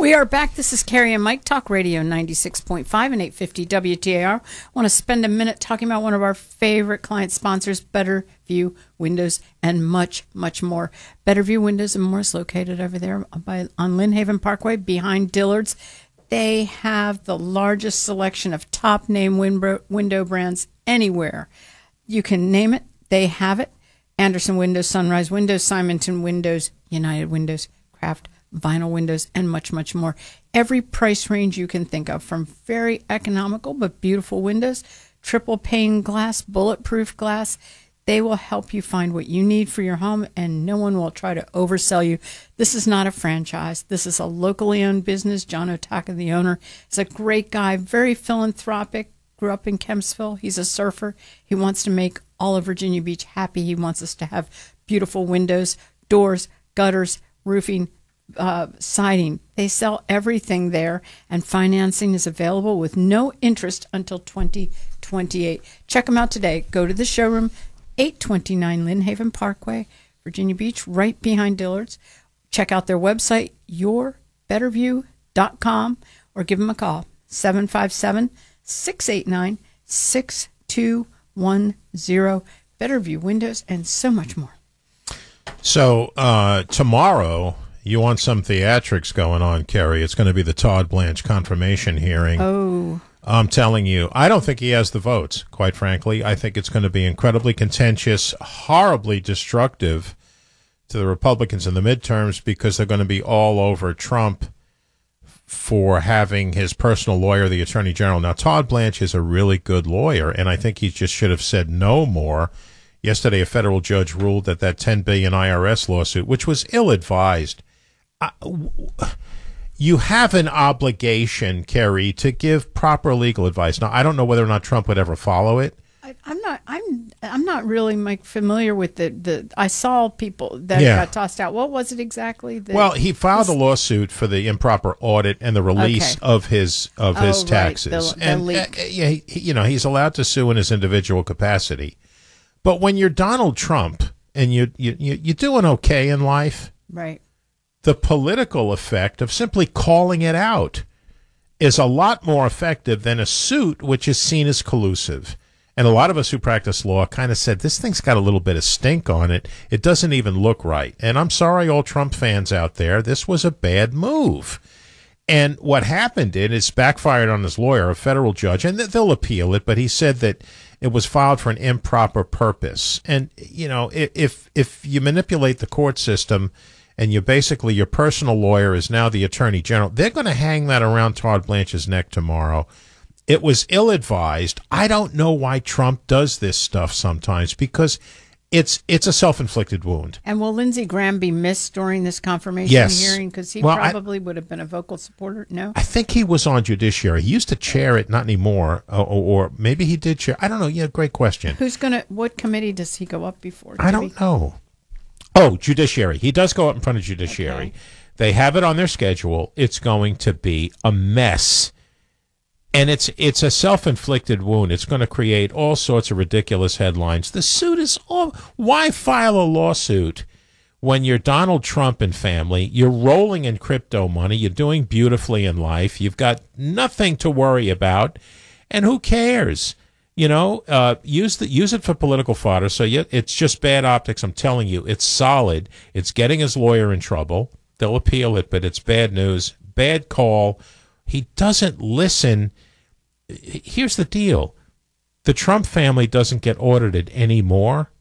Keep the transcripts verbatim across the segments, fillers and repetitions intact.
We are back. This is Carrie and Mike, Talk Radio ninety-six point five and eight fifty W T A R. I want to spend a minute talking about one of our favorite client sponsors, Better View Windows, and much, much more. Better View Windows and More is located over there by, on Lynn Haven Parkway behind Dillard's. They have the largest selection of top-name window, window brands anywhere. You can name it. They have it. Anderson Windows, Sunrise Windows, Simonton Windows, United Windows, Craft Vinyl Windows, and much, much more. Every price range you can think of, from very economical but beautiful windows, triple pane glass, bulletproof glass. They will help you find what you need for your home, and no one will try to oversell you. This is not a franchise. This is a locally owned business. John Otaka, the owner, is a great guy, very philanthropic, grew up in Kempsville. He's a surfer. He wants to make all of Virginia Beach happy. He wants us to have beautiful windows, doors, gutters, roofing, Uh, siding. They sell everything there, and financing is available with no interest until twenty twenty-eight. Check them out today. Go to the showroom, eight twenty-nine Lynn Haven Parkway, Virginia Beach, right behind Dillard's. Check out their website, your better view dot com, or give them a call, seven five seven, six eight nine, six two one zero. Betterview Windows, and so much more. So uh, tomorrow, you want some theatrics going on, Kerry. It's going to be the Todd Blanche confirmation hearing. Oh. I'm telling you, I don't think he has the votes, quite frankly. I think it's going to be incredibly contentious, horribly destructive to the Republicans in the midterms, because they're going to be all over Trump for having his personal lawyer, the Attorney General. Now, Todd Blanche is a really good lawyer, and I think he just should have said no more. Yesterday, a federal judge ruled that that ten billion dollars I R S lawsuit, which was ill-advised, Uh, you have an obligation, Kerry, to give proper legal advice. Now, I don't know whether or not Trump would ever follow it. I, I'm not. I'm. I'm not really, Mike, familiar with the. the I saw people that Yeah. got tossed out. What was it exactly? The, Well, he filed a lawsuit for the improper audit and the release Okay. of his of Oh, his right, taxes. the- the and leak. uh, yeah, he, you know, he's allowed to sue in his individual capacity. But when you're Donald Trump and you you you you're doing okay in life, right. the political effect of simply calling it out is a lot more effective than a suit, which is seen as collusive. And a lot of us who practice law kind of said, this thing's got a little bit of stink on it. It doesn't even look right. And I'm sorry, all Trump fans out there, this was a bad move. And what happened is it's backfired on his lawyer, a federal judge, and they'll appeal it, but he said that it was filed for an improper purpose. And, you know, if if you manipulate the court system, and you basically, your personal lawyer is now the Attorney General, they're going to hang that around Todd Blanche's neck tomorrow. It was ill-advised. I don't know why Trump does this stuff sometimes, because it's it's a self-inflicted wound. And will Lindsey Graham be missed during this confirmation Yes. hearing? Because he Well, probably I, would have been a vocal supporter. No? I think he was on Judiciary. He used to chair it, not anymore, or, or maybe he did chair. I don't know. Yeah, great question. Who's going to, what committee does he go up before? I don't he? know. Oh, Judiciary. He does go up in front of Judiciary. Okay. They have it on their schedule. It's going to be a mess. And it's it's a self-inflicted wound. It's going to create all sorts of ridiculous headlines. The suit is all... Why file a lawsuit when you're Donald Trump and family? You're rolling in crypto money. You're doing beautifully in life. You've got nothing to worry about. And who cares? You know, uh, use the use it for political fodder. So you, it's just bad optics. I'm telling you, it's solid. It's getting his lawyer in trouble. They'll appeal it, but it's bad news. Bad call. He doesn't listen. Here's the deal. The Trump family doesn't get audited anymore.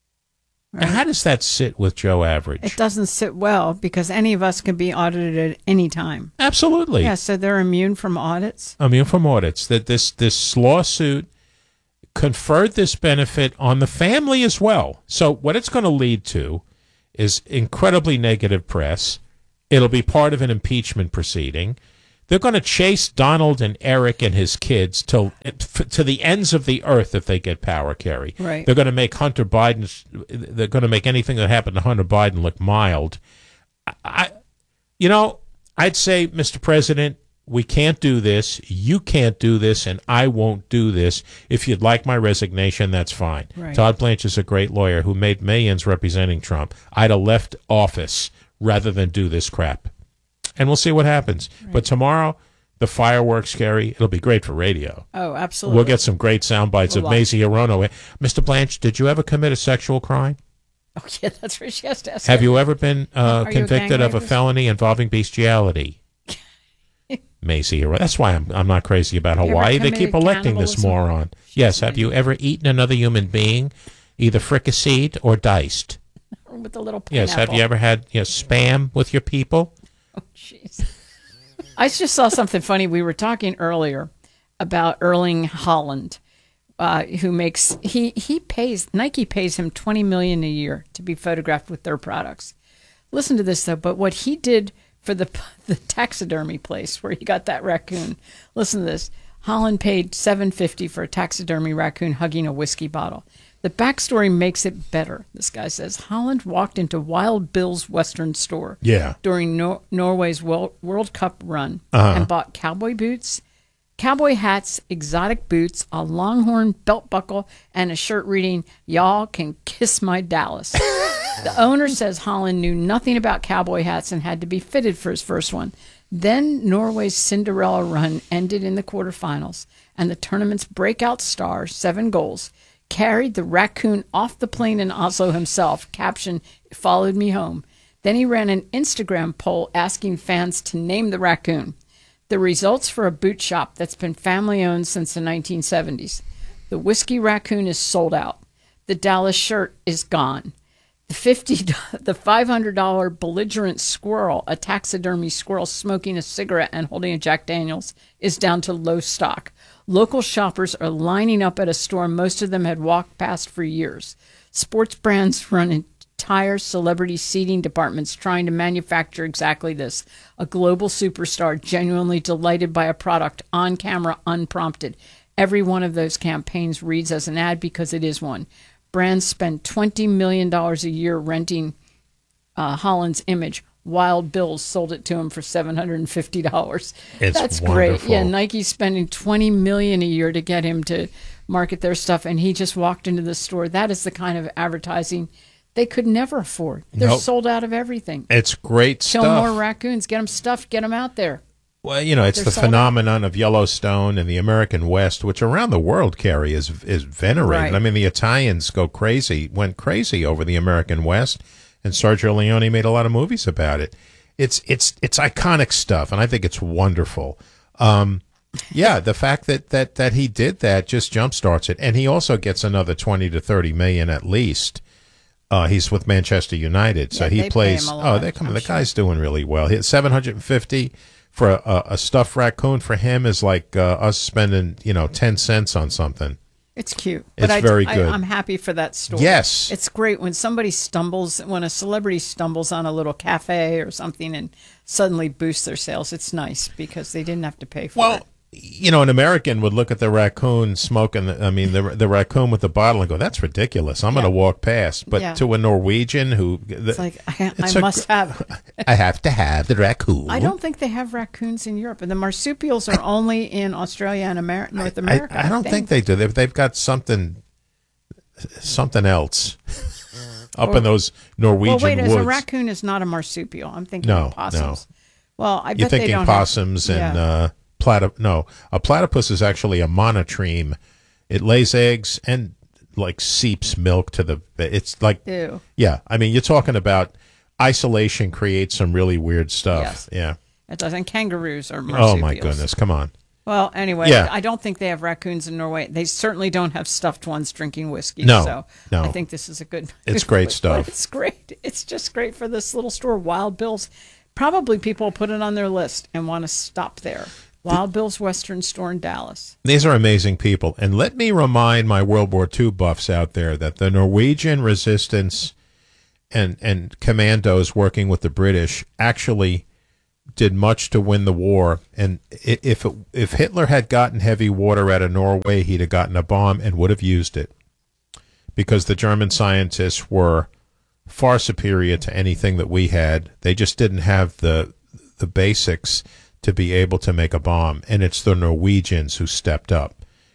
Right. Now, how does that sit with Joe Average? It doesn't sit well, because any of us can be audited at any time. Absolutely. Yeah, so they're immune from audits. Immune from audits. That this this lawsuit conferred this benefit on the family as well. So what it's going to lead to is incredibly negative press. It'll be part of an impeachment proceeding. They're going to chase Donald and Eric and his kids to to the ends of the earth if they get power, Kerry. Right. They're going to make Hunter Biden. They're going to make anything that happened to Hunter Biden look mild. I, you know, I'd say, Mister President, we can't do this. You can't do this, and I won't do this. If you'd like my resignation, that's fine. Right. Todd Blanche is a great lawyer who made millions representing Trump. I'd have left office rather than do this crap. and we'll see what happens. Right. But tomorrow, the fireworks, Gary, it'll be great for radio. Oh, absolutely. We'll get some great sound bites we'll of Maisie Hirono. Mister Blanche, did you ever commit a sexual crime? Oh, yeah, that's where she has to ask. Have you ever been uh, convicted a of a felony involving bestiality? Maisie Hirono. That's why I'm I'm not crazy about Hawaii. They keep electing this moron. Yes. Have you ever eaten another human being, either fricasseed or diced? With a little pineapple. Yes. Have you ever had you know, spam with your people? Oh, jeez. I just saw something funny. We were talking earlier about Erling Haaland, uh, who makes he he pays Nike pays him twenty million dollars a year to be photographed with their products. Listen to this though. But what he did for the the taxidermy place where he got that raccoon. Listen to this. Haaland paid seven hundred fifty dollars for a taxidermy raccoon hugging a whiskey bottle. The backstory makes it better, this guy says. Haaland walked into Wild Bill's Western store yeah. during Nor- Norway's World, World Cup run uh-huh. and bought cowboy boots, cowboy hats, exotic boots, a Longhorn belt buckle, and a shirt reading, "Y'all can kiss my Dallas." The owner says Haaland knew nothing about cowboy hats and had to be fitted for his first one. Then Norway's Cinderella run ended in the quarterfinals, and the tournament's breakout star, seven goals, carried the raccoon off the plane in Oslo himself, caption, "Followed me home." Then he ran an Instagram poll asking fans to name the raccoon. The results for a boot shop that's been family-owned since the nineteen seventies. The whiskey raccoon is sold out. The Dallas shirt is gone. The fifty, the five hundred dollars belligerent squirrel, a taxidermy squirrel smoking a cigarette and holding a Jack Daniels, is down to low stock. Local shoppers are lining up at a store most of them had walked past for years. Sports brands run entire celebrity seating departments trying to manufacture exactly this. A global superstar genuinely delighted by a product on camera, unprompted. Every one of those campaigns reads as an ad because it is one. Brands spend twenty million dollars a year renting uh, Haaland's image. Wild Bill's sold it to him for seven hundred fifty dollars. It's That's wonderful. great. Yeah, Nike's spending twenty million dollars a year to get him to market their stuff, and he just walked into the store. That is the kind of advertising they could never afford. They're nope. sold out of everything. It's great Kill stuff. more raccoons. Get them stuffed. Get them out there. Well, you know, it's They're the sold phenomenon out. of Yellowstone and the American West, which around the world, Carrie, is is venerated. Right. I mean, the Italians go crazy, went crazy over the American West, and Sergio Leone made a lot of movies about it. It's it's it's iconic stuff, and I think it's wonderful. Um, yeah, the fact that, that, that he did that just jumpstarts it, and he also gets another twenty to thirty million at least. Uh, he's with Manchester United, so Yeah, he they plays. pay him a lot, oh, they come. I'm The sure. guy's doing really well. He had seven hundred and fifty for a, a stuffed raccoon. For him is like uh, us spending you know ten cents on something. It's cute. It's but I, very I, good. I'm happy for that store. Yes. It's great when somebody stumbles, when a celebrity stumbles on a little cafe or something and suddenly boosts their sales. It's nice because they didn't have to pay for Well, it. you know, an American would look at the raccoon smoking, the, I mean, the the raccoon with the bottle and go, that's ridiculous. I'm Yeah. going to walk past. But Yeah. to a Norwegian who... The, It's like, I, it's I a must gr- have. I have to have the raccoon. I don't think they have raccoons in Europe. And the marsupials are only in Australia and Amer- North America. I, I don't think they do. They've, they've got something something else up Or- in those Norwegian Well, wait, woods. as a raccoon is not a marsupial. I'm thinking No, of possums. no. Well, I You're bet they thinking don't possums have, and yeah. uh, platypus. No, a platypus is actually a monotreme. It lays eggs and like seeps milk to the. It's like Ew. yeah. I mean, you're talking about isolation creates some really weird stuff. Yes. Yeah. It doesn't. Kangaroos are marsupials. Oh my goodness! Come on. Well, anyway, Yeah. I don't think they have raccoons in Norway. They certainly don't have stuffed ones drinking whiskey. No, so no. I think this is a good. It's good- great but stuff. It's great. It's just great for this little store, Wild Bill's. Probably people will put it on their list and want to stop there. Wild Bill's Western Store in Dallas. These are amazing people. And let me remind my World War Two buffs out there that the Norwegian resistance and, and commandos working with the British actually did much to win the war. And i- if it, if Hitler had gotten heavy water out of Norway, he'd have gotten a bomb and would have used it. Because the German scientists were far superior to anything that we had. They just didn't have the the basics to be able to make a bomb, and it's the Norwegians who stepped up.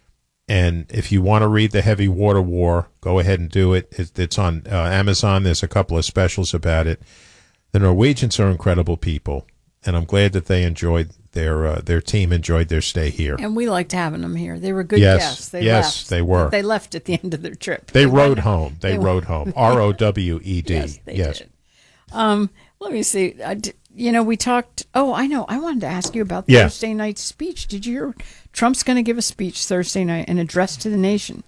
And if you want to read the Heavy Water War, go ahead and do it. It's, it's on uh, Amazon. There's a couple of specials about it. The Norwegians are incredible people. and I'm glad that they enjoyed their uh, their team enjoyed their stay here. And we liked having them here. They were good yes, guests. They yes, left. they were. They left at the end of their trip. They, they rode went, home. They, they rode home. R O W E D. Yes, they yes. did. Um, let me see. I d- you know, we talked. Oh, I know. I wanted to ask you about yeah. Thursday night's speech. Did you hear? Trump's going to give a speech Thursday night, an address to the nation.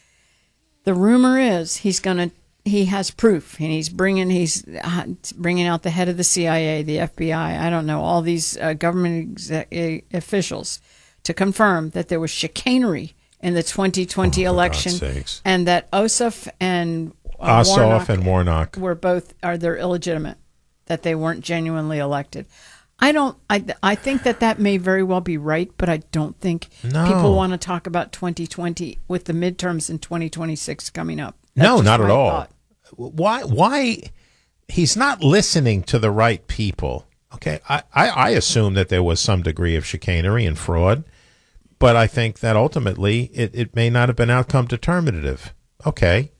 The rumor is he's going to. He has proof, and he's bringing he's uh, bringing out the head of the C I A, the F B I, I don't know, all these uh, government exec- officials to confirm that there was chicanery in the twenty twenty oh, election, and that Ossoff and uh, Ossoff Warnock and Warnock were both are they're illegitimate, that they weren't genuinely elected. I don't. I I think that that may very well be right, but I don't think no. people want to talk about twenty twenty with the midterms in twenty twenty-six coming up. That's no, not at all. Thought. Why? Why? He's not listening to the right people. Okay, I, I, I assume that there was some degree of chicanery and fraud, but I think that ultimately it, it may not have been outcome determinative. Okay,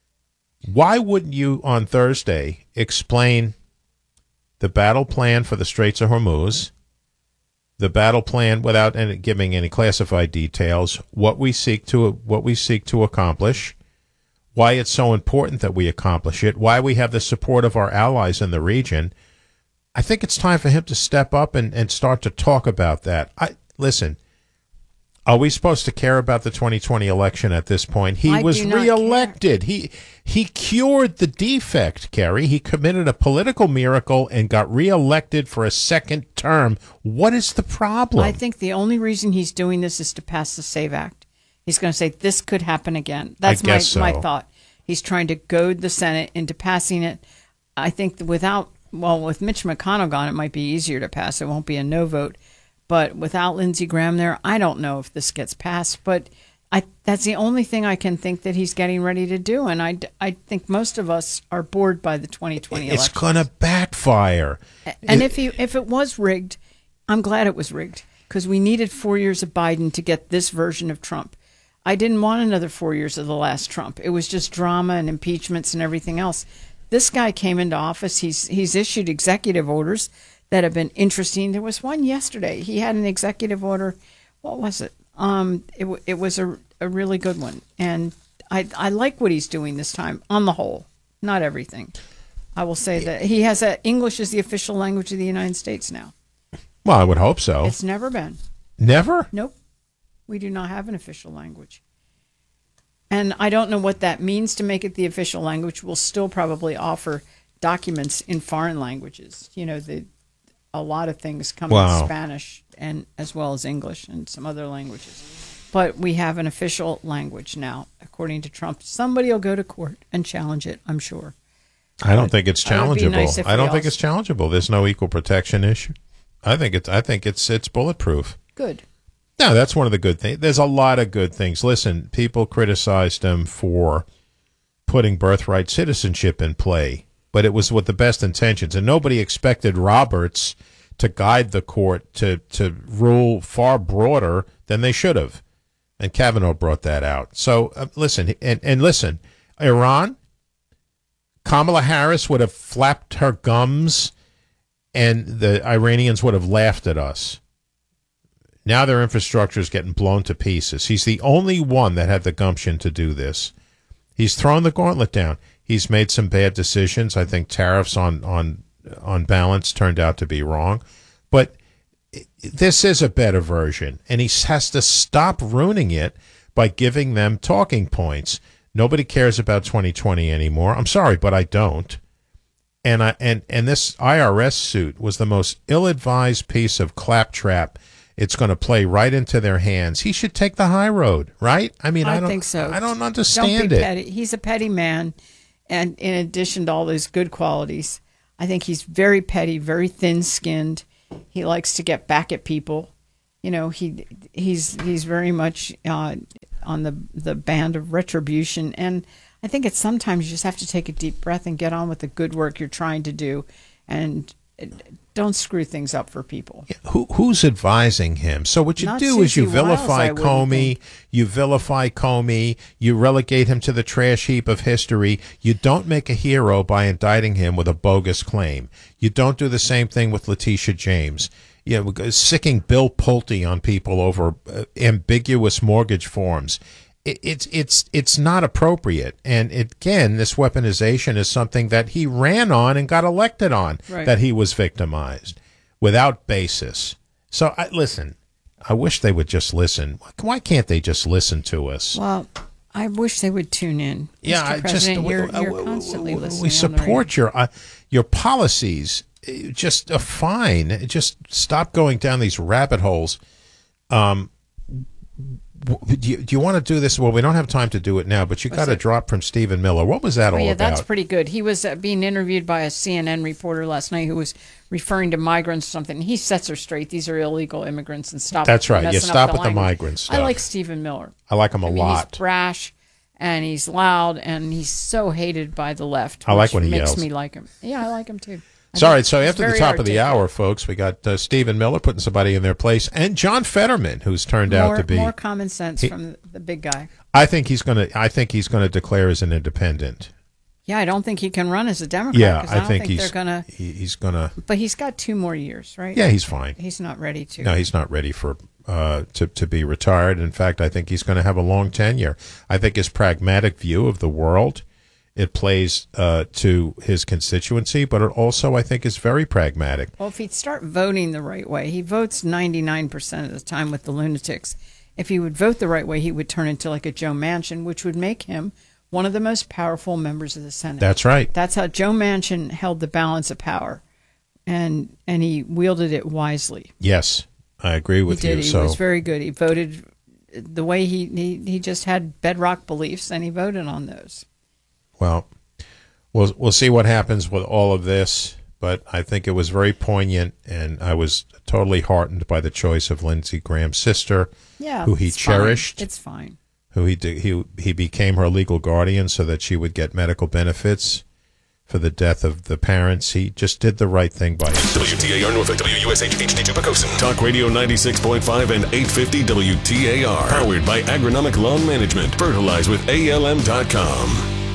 why wouldn't you on Thursday explain the battle plan for the Straits of Hormuz, the battle plan without any, giving any classified details, what we seek to what we seek to accomplish, why it's so important that we accomplish it, why we have the support of our allies in the region? I think it's time for him to step up and, and start to talk about that. I listen, are we supposed to care about the twenty twenty election at this point? He I was do not reelected. care. He he cured the defect, Kerry. He committed a political miracle and got reelected for a second term. What is the problem? I think the only reason he's doing this is to pass the SAVE Act. He's going to say this could happen again. That's I my guess so. my thought. He's trying to goad the Senate into passing it. I think that without, well, with Mitch McConnell gone, it might be easier to pass. It won't be a no vote. But without Lindsey Graham there, I don't know if this gets passed. But I that's the only thing I can think that he's getting ready to do. And I, I think most of us are bored by the twenty twenty election. It's going to backfire. And it, if he if it was rigged, I'm glad it was rigged, because we needed four years of Biden to get this version of Trump. I didn't want another four years of the last Trump. It was just drama and impeachments and everything else. This guy came into office. He's he's issued executive orders that have been interesting. There was one yesterday. He had an executive order. What was it? Um, it it was a a really good one, and I I like what he's doing this time. On the whole, not everything. I will say that he has a English is the official language of the United States now. Well, I would hope so. It's never been. Never? Nope. We do not have an official language. And I don't know what that means to make it the official language. We'll still probably offer documents in foreign languages. You know, the a lot of things come wow. in Spanish and as well as English and some other languages. But we have an official language now, according to Trump. Somebody will go to court and challenge it, I'm sure. I don't but think it's challengeable. Nice I don't think also... it's challengeable. There's no equal protection issue. I think it's I think it's it's bulletproof. Good. No, that's one of the good things. There's a lot of good things. Listen, people criticized him for putting birthright citizenship in play, but it was with the best intentions, and nobody expected Roberts to guide the court to, to rule far broader than they should have, and Kavanaugh brought that out. So, uh, listen, and, and listen, Iran, Kamala Harris would have flapped her gums, and the Iranians would have laughed at us. Now their infrastructure is getting blown to pieces. He's the only one that had the gumption to do this. He's thrown the gauntlet down. He's made some bad decisions. I think tariffs on on on balance turned out to be wrong. But this is a better version, and he has to stop ruining it by giving them talking points. Nobody cares about twenty twenty anymore. I'm sorry, but I don't. And I and, and this I R S suit was the most ill-advised piece of claptrap. It's going to play right into their hands. He should take the high road, right? I mean, I, I don't think so. I don't understand don't be it. Petty. He's a petty man, and in addition to all those good qualities, I think he's very petty, very thin-skinned. He likes to get back at people. You know, he he's he's very much uh, on the the band of retribution, and I think it's sometimes you just have to take a deep breath and get on with the good work you're trying to do, and don't screw things up for people. Yeah, who who's advising him? So what you Not do is you Susie Wiles, vilify I wouldn't Comey, think. you vilify Comey, you relegate him to the trash heap of history. You don't make a hero by indicting him with a bogus claim. You don't do the same thing with Letitia James. You know, sicking Bill Pulte on people over uh, ambiguous mortgage forms. It, it's it's it's not appropriate. And it, again, this weaponization is something that he ran on and got elected on. Right. That he was victimized without basis. So I, listen, I wish they would just listen. Why can't they just listen to us? Well, I wish they would tune in. Yeah, Mister I just President, you're, uh, you're constantly we, listening. we on the radio. support your uh, your policies. uh, Just uh, fine. Just stop going down these rabbit holes. Um, w- do you, do you want to do this? Well, we don't have time to do it now, but you got a it? drop from Stephen Miller. What was that Oh, all yeah, about? that's pretty good. He was uh, being interviewed by a C N N reporter last night who was referring to migrants or something. He sets her straight. These are illegal immigrants and stop. That's right. messing You up stop the with the language. migrant stuff. I like Stephen Miller. I like him a I mean, lot. He's brash and he's loud and he's so hated by the left. I like which when he makes yells. me like him. Yeah, I like him too. I Sorry, think so he's after the very top of the articulate. hour, folks, we got uh, Stephen Miller putting somebody in their place, and John Fetterman, who's turned more, out to be. more common sense he- from the big guy. I think he's going to. I think he's going to declare as an independent. Yeah, I don't think he can run as a Democrat. Yeah, 'cause I, I, don't think, think, he's they're gonna. he, he's going to. But he's got two more years, right? Yeah, he's fine. He's not ready to. No, he's not ready for uh, to to be retired. In fact, I think he's going to have a long tenure. I think his pragmatic view of the world, it plays uh, to his constituency, but it also, I think, is very pragmatic. Well, if he'd start voting the right way, he votes ninety-nine percent of the time with the lunatics. If he would vote the right way, he would turn into like a Joe Manchin, which would make him one of the most powerful members of the Senate. That's right. That's how Joe Manchin held the balance of power, and and he wielded it wisely. Yes, I agree with he did. you. He so was very good. He voted the way he, he he just had bedrock beliefs, and he voted on those. Well, we'll we'll see what happens with all of this, but I think it was very poignant, and I was totally heartened by the choice of Lindsey Graham's sister, Yeah, who he it's fine. cherished, It's fine. who he did, he he became her legal guardian so that she would get medical benefits for the death of the parents. He just did the right thing by his W T A R Norfolk, W U S H H D two Pocosin. Talk Radio ninety-six point five and eight fifty W T A R. Powered by Agronomic Lawn Management. Fertilize with A L M dot com.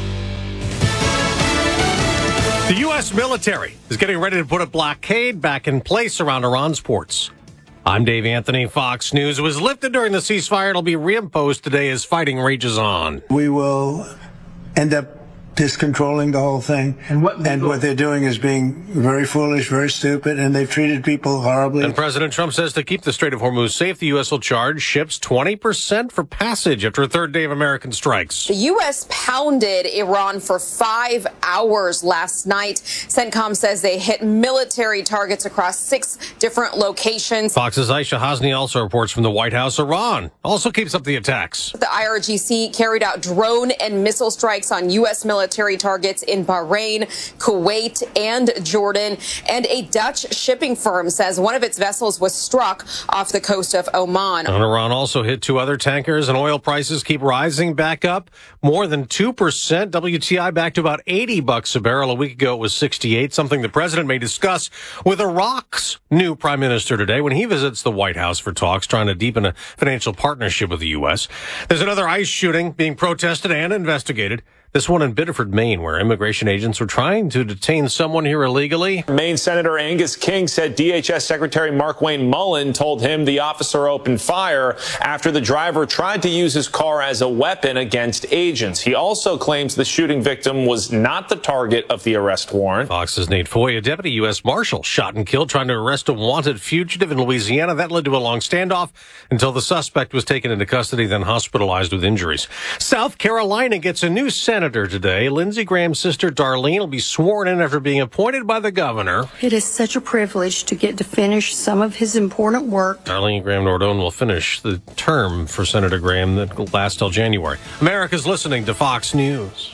The U S military is getting ready to put a blockade back in place around Iran's ports. I'm Dave Anthony, Fox News. It was lifted during the ceasefire. It'll be reimposed today as fighting rages on. We will end up discontrolling the whole thing. And what, and what they're doing is being very foolish, very stupid, and they've treated people horribly. And President Trump says to keep the Strait of Hormuz safe, the U S will charge ships twenty percent for passage after a third day of American strikes. The U S pounded Iran for five hours last night. CENTCOM says they hit military targets across six different locations. Fox's Aisha Hasni also reports from the White House. Iran also keeps up the attacks. The I R G C carried out drone and missile strikes on U S military targets in Bahrain, Kuwait, and Jordan. And a Dutch shipping firm says one of its vessels was struck off the coast of Oman. And Iran also hit two other tankers, and oil prices keep rising back up more than two percent. W T I back to about eighty bucks a barrel. A week ago it was sixty-eight, something the president may discuss with Iraq's new prime minister today when he visits the White House for talks trying to deepen a financial partnership with the U S. There's another ICE shooting being protested and investigated. This one in Biddeford, Maine, where immigration agents were trying to detain someone here illegally. Maine Senator Angus King said D H S Secretary Mark Wayne Mullen told him the officer opened fire after the driver tried to use his car as a weapon against agents. He also claims the shooting victim was not the target of the arrest warrant. Fox's Nate Foy, a deputy U S Marshal, shot and killed trying to arrest a wanted fugitive in Louisiana. That led to a long standoff until the suspect was taken into custody, then hospitalized with injuries. South Carolina gets a new senator today. Lindsey Graham's sister Darlene will be sworn in after being appointed by the governor. It is such a privilege to get to finish some of his important work. Darlene Graham Nordone will finish the term for Senator Graham that will last till January. America's listening to Fox News.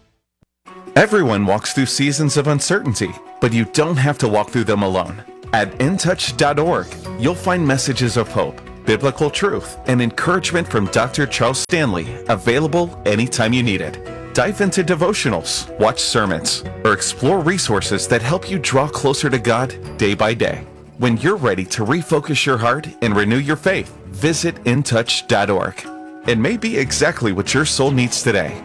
Everyone walks through seasons of uncertainty, but you don't have to walk through them alone. At in touch dot org, you'll find messages of hope, biblical truth, and encouragement from Doctor Charles Stanley, available anytime you need it. Dive into devotionals, watch sermons, or explore resources that help you draw closer to God day by day. When you're ready to refocus your heart and renew your faith, visit in touch dot org. It may be exactly what your soul needs today.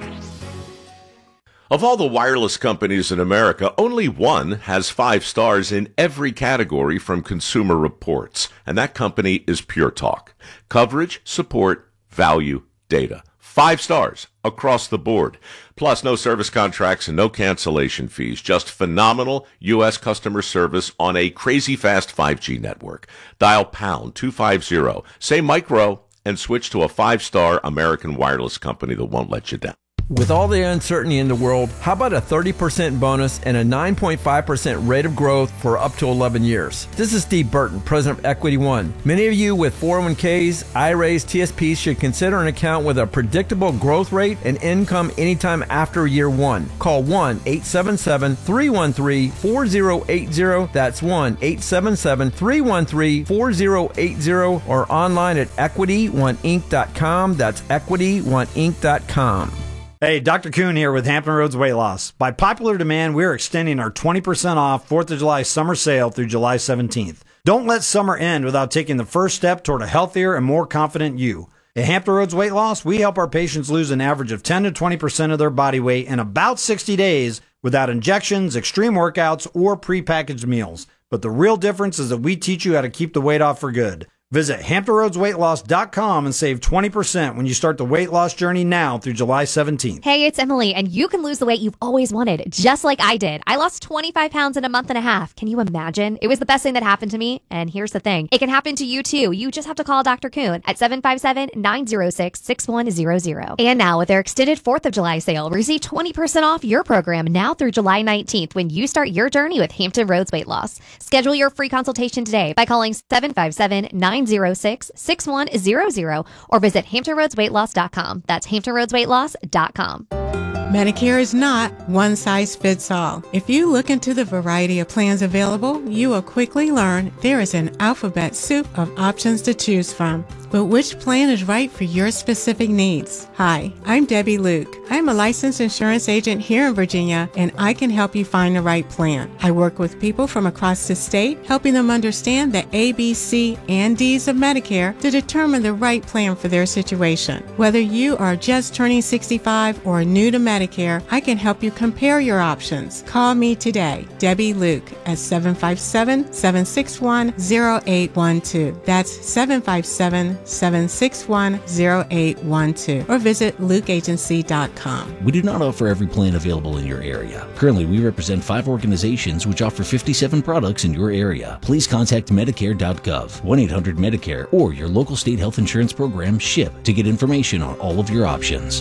Of all the wireless companies in America, only one has five stars in every category from Consumer Reports, and that company is Pure Talk. Coverage, support, value, data. Five stars across the board. Plus, no service contracts and no cancellation fees. Just phenomenal U S customer service on a crazy fast five G network. Dial pound two fifty, say micro, and switch to a five-star American wireless company that won't let you down. With all the uncertainty in the world, how about a thirty percent bonus and a nine point five percent rate of growth for up to eleven years? This is Steve Burton, president of Equity One. Many of you with four oh one k's, I R As, T S Ps should consider an account with a predictable growth rate and income anytime after year one. Call one eight seven seven, three one three, four oh eight oh. That's one eight seven seven, three one three, four oh eight oh or online at equity one inc dot com. That's equity one inc dot com. Hey, Doctor Kuhn here with Hampton Roads Weight Loss. By popular demand, we're extending our twenty percent off fourth of July summer sale through July seventeenth. Don't let summer end without taking the first step toward a healthier and more confident you. At Hampton Roads Weight Loss, we help our patients lose an average of ten to twenty percent of their body weight in about sixty days without injections, extreme workouts, or prepackaged meals. But the real difference is that we teach you how to keep the weight off for good. Visit hampton roads weight loss dot com and save twenty percent when you start the weight loss journey now through July seventeenth. Hey, it's Emily, and you can lose the weight you've always wanted, just like I did. I lost twenty-five pounds in a month and a half. Can you imagine? It was the best thing that happened to me, and here's the thing. It can happen to you, too. You just have to call Doctor Kuhn at seven five seven, nine oh six, six one zero zero. And now, with their extended fourth of July sale, receive twenty percent off your program now through July nineteenth when you start your journey with Hampton Roads Weight Loss. Schedule your free consultation today by calling seven five seven, nine oh six, six one zero zero or visit hampton roads weight loss dot com. That's hampton roads weight loss dot com. Medicare is not one size fits all. If you look into the variety of plans available, you will quickly learn there is an alphabet soup of options to choose from. But which plan is right for your specific needs? Hi, I'm Debbie Luke. I'm a licensed insurance agent here in Virginia, and I can help you find the right plan. I work with people from across the state, helping them understand the A, B, C, and D's of Medicare to determine the right plan for their situation. Whether you are just turning sixty-five or new to Medicare, I can help you compare your options. Call me today, Debbie Luke, at seven five seven, seven six one, zero eight one two. That's seven five seven, seven six one, zero eight one two, or visit luke agency dot com. We do not offer every plan available in your area. Currently, we represent five organizations which offer fifty-seven products in your area. Please contact medicare dot gov, one eight hundred Medicare, or your local state health insurance program, SHIP, to get information on all of your options.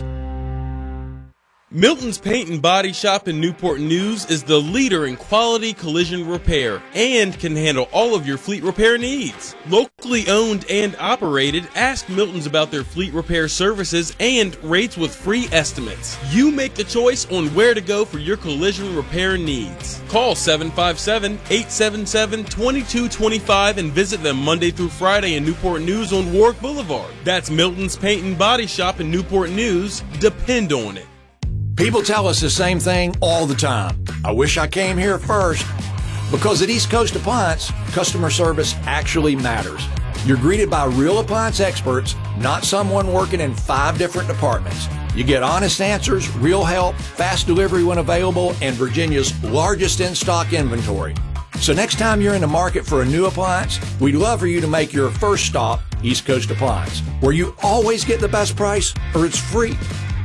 Milton's Paint and Body Shop in Newport News is the leader in quality collision repair and can handle all of your fleet repair needs. Locally owned and operated, ask Milton's about their fleet repair services and rates with free estimates. You make the choice on where to go for your collision repair needs. Call seven five seven, eight seven seven, two two two five and visit them Monday through Friday in Newport News on Warwick Boulevard. That's Milton's Paint and Body Shop in Newport News. Depend on it. People tell us the same thing all the time. I wish I came here first. Because at East Coast Appliance, customer service actually matters. You're greeted by real appliance experts, not someone working in five different departments. You get honest answers, real help, fast delivery when available, and Virginia's largest in-stock inventory. So next time you're in the market for a new appliance, we'd love for you to make your first stop East Coast Appliance, where you always get the best price or it's free.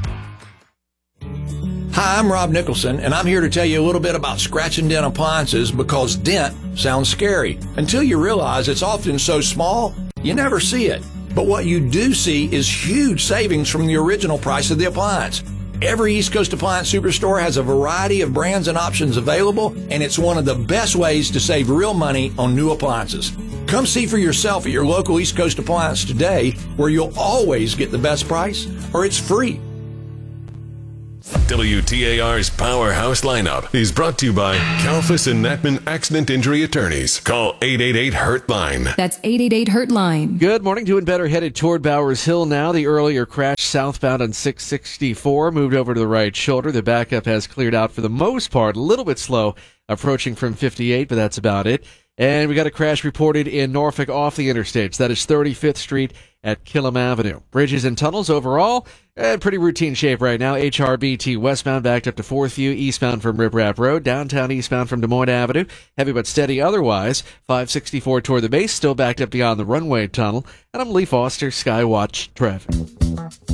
Hi, I'm Rob Nicholson, and I'm here to tell you a little bit about scratch and dent appliances because dent sounds scary until you realize it's often so small you never see it. But what you do see is huge savings from the original price of the appliance. Every East Coast Appliance Superstore has a variety of brands and options available, and it's one of the best ways to save real money on new appliances. Come see for yourself at your local East Coast Appliance today, where you'll always get the best price or it's free. W T A R's Powerhouse lineup is brought to you by Kalfas and Natman Accident Injury Attorneys. Call eight eight eight hurt line. That's eight eight eight hurt line. Good morning. Doing better headed toward Bowers Hill now. The earlier crash southbound on six sixty-four moved over to the right shoulder. The backup has cleared out for the most part. A little bit slow approaching from fifty-eight, but that's about it. And we got a crash reported in Norfolk off the interstates. That is thirty-fifth Street at Killam Avenue. Bridges and tunnels overall, eh, pretty routine shape right now. H R B T westbound backed up to fourth View, eastbound from Rip Rap Road, downtown eastbound from Des Moines Avenue. Heavy but steady otherwise. five sixty-four toward the base, still backed up beyond the runway tunnel. And I'm Lee Foster, Skywatch Traffic.